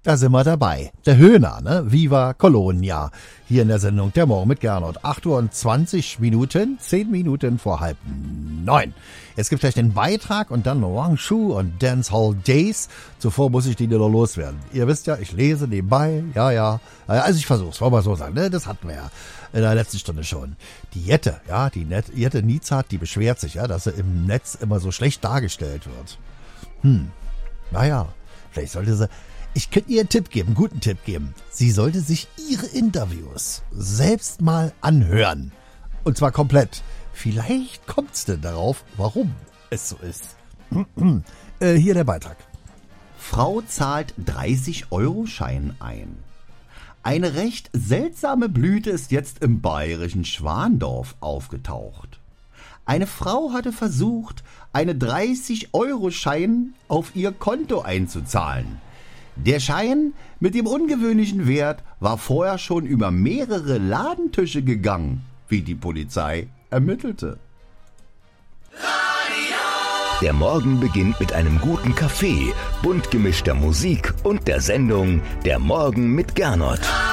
Da sind wir dabei. Der Höhner, ne? Viva Colonia. Hier in der Sendung Der Morgen mit Gernot. 8:20, 10 Minuten vor 8:30. Es gibt gleich den Beitrag und dann Wang Shu und Dancehall Days. Zuvor muss ich die noch loswerden. Ihr wisst ja, ich lese nebenbei. Ja. Also ich versuch's, wollen wir so sagen, ne? Das hatten wir ja in der letzten Stunde schon. Die Jette, ja, Jette Niezhardt, die beschwert sich, ja, dass sie im Netz immer so schlecht dargestellt wird. Naja, vielleicht sollte sie... Ich könnte ihr einen Tipp geben, einen guten Tipp geben. Sie sollte sich ihre Interviews selbst mal anhören. Und zwar komplett. Vielleicht kommt's denn darauf, warum es so ist. Hier der Beitrag. Frau zahlt 30-Euro-Schein ein. Eine recht seltsame Blüte ist jetzt im bayerischen Schwandorf aufgetaucht. Eine Frau hatte versucht, einen 30-Euro-Schein auf ihr Konto einzuzahlen. Der Schein mit dem ungewöhnlichen Wert war vorher schon über mehrere Ladentische gegangen, wie die Polizei ermittelte. Der Morgen beginnt mit einem guten Kaffee, bunt gemischter Musik und der Sendung Der Morgen mit Gernot.